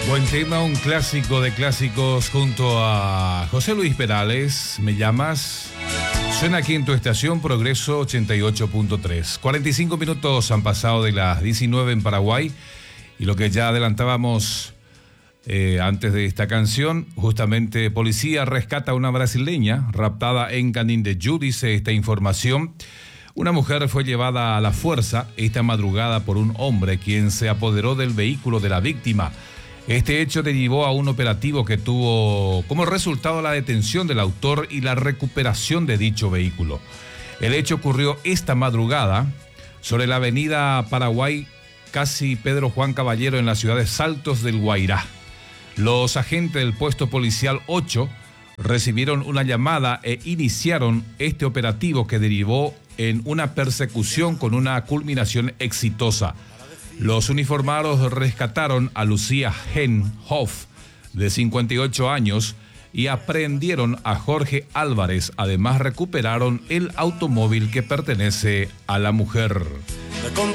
Buen tema, un clásico de clásicos junto a José Luis Perales. ¿Me llamas? Suena aquí en tu estación Progreso 88.3. 45 minutos han pasado de las 19 en Paraguay. Y lo que ya adelantábamos antes de esta canción, justamente policía rescata a una brasileña raptada en Canindeyú, dice esta información. Una mujer fue llevada a la fuerza esta madrugada por un hombre quien se apoderó del vehículo de la víctima. Este hecho derivó a un operativo que tuvo como resultado la detención del autor y la recuperación de dicho vehículo. El hecho ocurrió esta madrugada sobre la avenida Paraguay, casi Pedro Juan Caballero, en la ciudad de Saltos del Guairá. Los agentes del puesto policial 8 recibieron una llamada e iniciaron este operativo que derivó en una persecución con una culminación exitosa. Los uniformados rescataron a Lucía Henhoff, de 58 años, y aprehendieron a Jorge Álvarez. Además, recuperaron el automóvil que pertenece a la mujer.